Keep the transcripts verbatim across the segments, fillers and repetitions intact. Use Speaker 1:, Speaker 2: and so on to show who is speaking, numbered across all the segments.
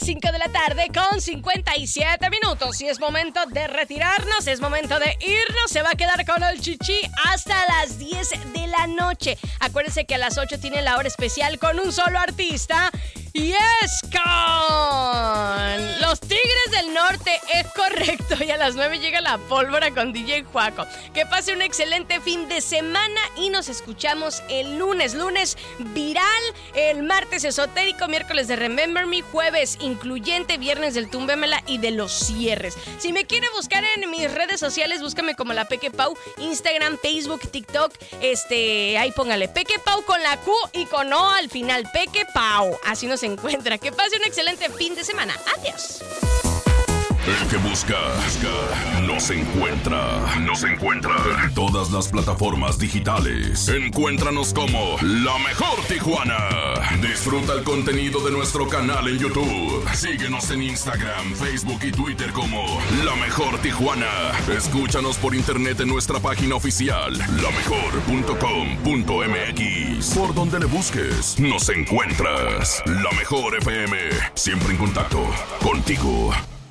Speaker 1: cinco de la tarde con cincuenta y siete minutos. Y es momento de retirarnos, es momento de irnos. Se va a quedar con el Chichi hasta las diez de la noche. Acuérdense que a las ocho tiene la hora especial con un solo artista. Y es con los Tigres del Norte, es correcto. Y a las nueve llega la pólvora con D J Juaco. Que pase un excelente fin de semana y nos escuchamos el lunes. Lunes viral, el martes esotérico, miércoles de Remember Me, jueves incluyente, viernes del Túmbemela y de los cierres. Si me quiere buscar en mis redes sociales, búscame como la Peque Pau, Instagram, Facebook, TikTok. Este, ahí póngale Peque Pau con la Q y con O al final, Peque Pau. Así nos encuentra. Que pase un excelente fin de semana. Adiós.
Speaker 2: El que busca, busca, nos encuentra. Nos encuentra en todas las plataformas digitales. Encuéntranos como La Mejor Tijuana. Disfruta el contenido de nuestro canal en YouTube. Síguenos en Instagram, Facebook y Twitter como La Mejor Tijuana. Escúchanos por internet en nuestra página oficial, la mejor punto com punto m x. Por donde le busques, nos encuentras. La Mejor F M, siempre en contacto contigo.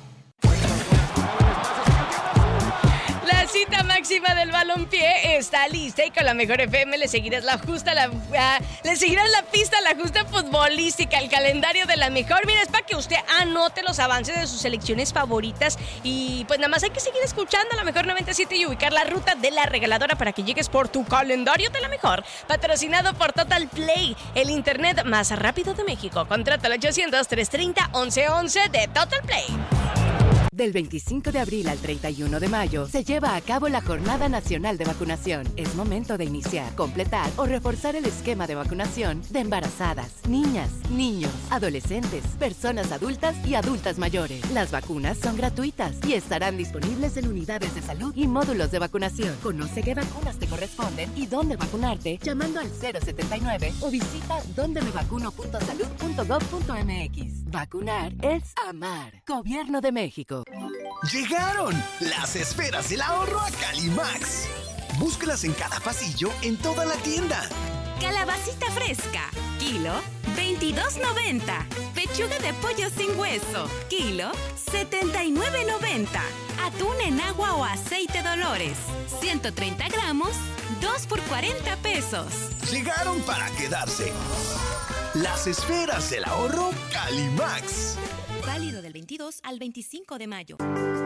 Speaker 1: La cita máxima del balompié está lista y con la Mejor F M le seguirás la justa, la, uh, le seguirás la pista, la justa futbolística, el calendario de la mejor. Mira, es para que usted anote los avances de sus selecciones favoritas y pues nada más hay que seguir escuchando la Mejor noventa y siete y ubicar la ruta de la regaladora para que llegues por tu calendario de la mejor. Patrocinado por Total Play, el internet más rápido de México. Contrata al ochocientos, trescientos treinta, once once de Total Play.
Speaker 3: Del veinticinco de abril al treinta y uno de mayo se lleva a cabo la Jornada Nacional de Vacunación. Es momento de iniciar, completar o reforzar el esquema de vacunación de embarazadas, niñas, niños, adolescentes, personas adultas y adultas mayores. Las vacunas son gratuitas y estarán disponibles en unidades de salud y módulos de vacunación. Conoce qué vacunas te corresponden y dónde vacunarte llamando al cero setenta y nueve o visita donde me vacuno punto salud punto gov punto m x. Vacunar es amar. Gobierno de México.
Speaker 4: ¡Llegaron! Las esferas del ahorro a Calimax. Búscalas en cada pasillo en toda la tienda.
Speaker 5: Calabacita fresca, kilo, veintidós noventa. Pechuga de pollo sin hueso, kilo, setenta y nueve noventa. Atún en agua o aceite Dolores, ciento treinta gramos, dos por cuarenta pesos.
Speaker 4: Llegaron para quedarse. Las esferas del ahorro Calimax.
Speaker 5: Válido del veintidós al veinticinco de mayo.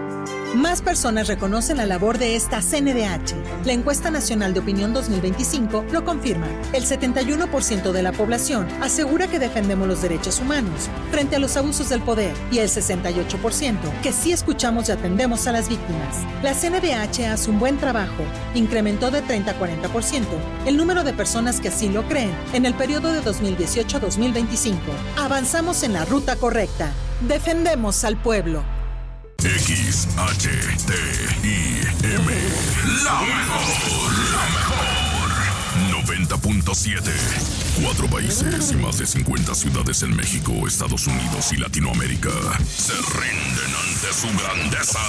Speaker 6: Más personas reconocen la labor de esta C N D H. La encuesta nacional de opinión dos mil veinticinco lo confirma. El setenta y uno por ciento de la población asegura que defendemos los derechos humanos frente a los abusos del poder y el sesenta y ocho por ciento que sí escuchamos y atendemos a las víctimas. La C N D H hace un buen trabajo. Incrementó de treinta a cuarenta por ciento el número de personas que así lo creen en el periodo de dos mil dieciocho a dos mil veinticinco. Avanzamos en la ruta correcta. Defendemos al pueblo.
Speaker 2: X, H, T, I, M. La mejor, la mejor. noventa punto siete. Cuatro países y más de cincuenta ciudades en México, Estados Unidos y Latinoamérica se rinden ante su grandeza.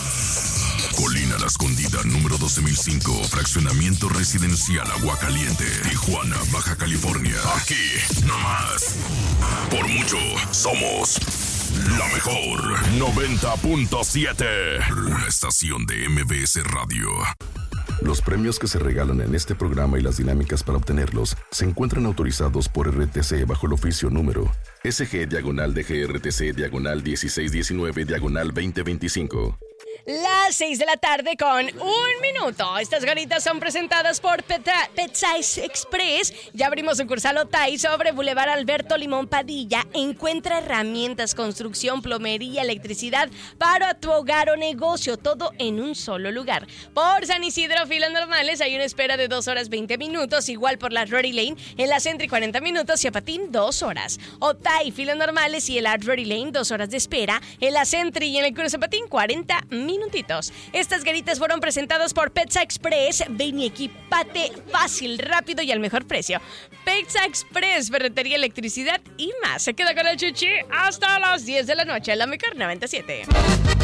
Speaker 2: Colina La Escondida, número doce mil cinco, fraccionamiento residencial Aguacaliente, Tijuana, Baja California. Aquí, nomás. Por mucho, somos la mejor. noventa punto siete. Una estación de M B S Radio. Los premios que se regalan en este programa y las dinámicas para obtenerlos se encuentran autorizados por R T C bajo el oficio número S G diagonal D G R T C diagonal dieciséis diecinueve diagonal veinte veinticinco.
Speaker 1: Las seis de la tarde con un minuto. Estas ganitas son presentadas por Petsize Express. Ya abrimos sucursal Otay sobre Boulevard Alberto Limón Padilla. Encuentra herramientas, construcción, plomería, electricidad para tu hogar o negocio. Todo en un solo lugar. Por San Isidro, filas normales, hay una espera de dos horas veinte minutos. Igual por la Rory Lane, en la Sentry cuarenta minutos y a Patín dos horas. Otay, filas normales y en la Rory Lane, dos horas de espera. En la Sentry y en el Cruce Patín, cuarenta minutitos. Estas garitas fueron presentadas por Pizza Express. Ven y equipate fácil, rápido y al mejor precio. Pizza Express, ferretería, electricidad y más. Se queda con el Chichi hasta las diez de la noche. La Mejor noventa y siete.